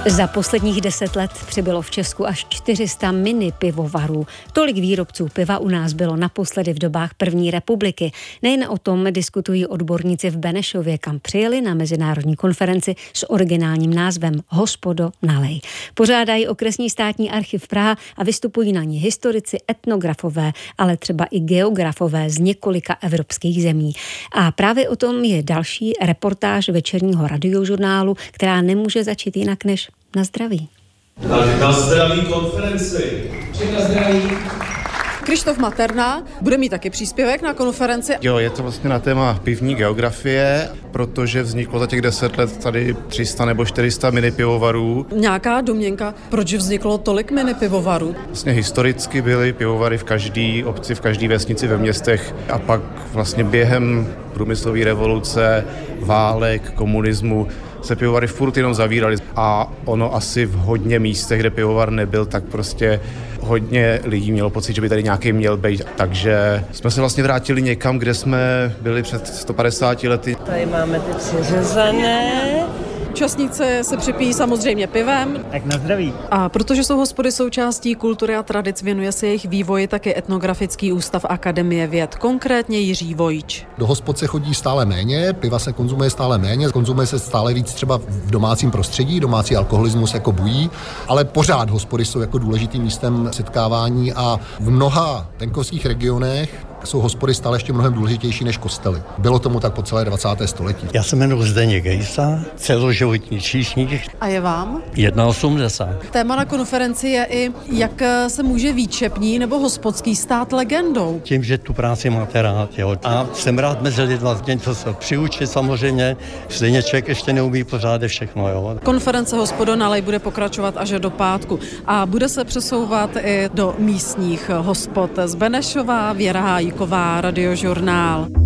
Za posledních 10 let přibylo v Česku až 400 mini pivovarů. Tolik výrobců piva u nás bylo naposledy v dobách první republiky. Nejen o tom diskutují odborníci v Benešově, kam přijeli na mezinárodní konferenci s originálním názvem Hospodo, nalej. Pořádají okresní státní archiv Praha a vystupují na ní historici, etnografové, ale třeba i geografové z několika evropských zemí. A právě o tom je další reportáž večerního radiožurnálu, která nemůže začít jinak než na zdraví. Na zdraví konferenci. Na zdraví. Krištof Materna bude mít taky příspěvek na konferenci. Jo, je to vlastně na téma pivní geografie, protože vzniklo za těch 10 let tady 300 nebo 400 mini pivovarů. Nějaká domněnka, proč vzniklo tolik mini pivovarů? Vlastně historicky byly pivovary v každé obci, v každé vesnici ve městech a pak vlastně během průmyslové revoluce, válek, komunismu se pivovary furt jenom zavíraly a ono asi v hodně místech, kde pivovar nebyl, tak prostě hodně lidí mělo pocit, že by tady nějaký měl být. Takže jsme se vlastně vrátili někam, kde jsme byli před 150 lety. Tady máme ty přiřezané. Účastníci se připíjí samozřejmě pivem. Tak na zdraví. A protože jsou hospody součástí kultury a tradic, věnuje se jejich vývoji také Etnografický ústav Akademie věd, konkrétně Jiří Vojč. Do hospod se chodí stále méně, piva se konzumuje stále méně, konzumuje se stále víc třeba v domácím prostředí, domácí alkoholismus jako bují, ale pořád hospody jsou jako důležitým místem setkávání a v mnoha venkovských regionech jsou hospody stále ještě mnohem důležitější než kostely. Bylo tomu tak po celé 20. století. Já se jmenuji Zdeněk Gejsa, celoživotní číšník. A je vám? 1,80. Téma na konferenci je i, jak se může výčepní nebo hospodský stát legendou. Tím, že tu práci máte rád, jo. A jsem rád mezi lidma, něco se přiučit samozřejmě. Zdeněček ještě neumí pořád všechno, jo. Konference Hospodo, nalej bude pokračovat až do pátku a bude se přesouvat i do místních hospod z Benešova. Věra Hájíková, Radiožurnál.